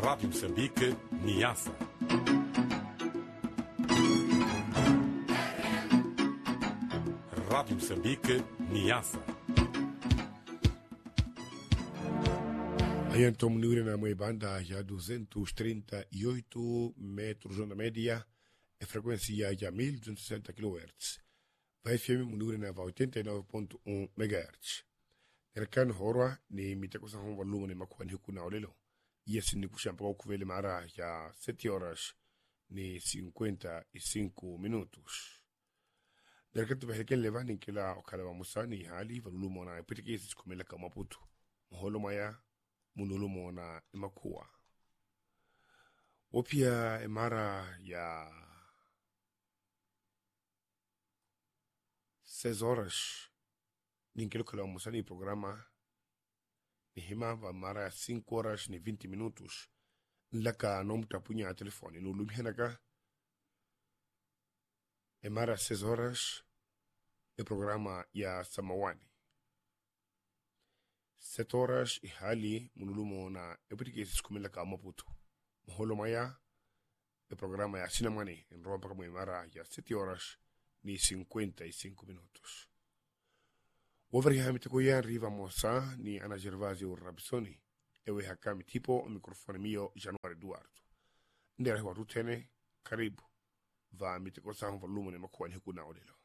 Rádio Moçambique, Niassa. Rádio Moçambique, Niassa. Aí então Munure na minha banda já 238 metros onda média, a frequência já 1260 kHz. Vai FM Munure na 89.1 MHz. Erkan horwa ni mitakosa hon volume ni makuwa ni kuna olelo. Yes ni kushampa kwa kuvele mara ya 7 horas ni 55 minutos. Derkan tubaheken levani kila okala wa musani hali volume wana ipitikisi kumela kama putu. Mholo maya munulumo na imakuwa. Opia emara ya 6 horas ni kilo kala musani programa ni hima va mara ya 5 horas ni 20 minutos laka nom tapunya a telefone no lumhenaka emara 6 horas e programa ya samawani 7 horas e hali munulumo na epitikesi kumela ka maputo moholo maya e programa ya sinamani en rompa como emara ya 7 horas ni 55 minutos. Over ya mitiko ya riva mosa ni Ana Gervasio Rabsoni ewe hakami tipo mikrofoni mio Januari Duardo ndere wa rutene karibu va mitiko sa volume ni makuwa ni kuna odelo.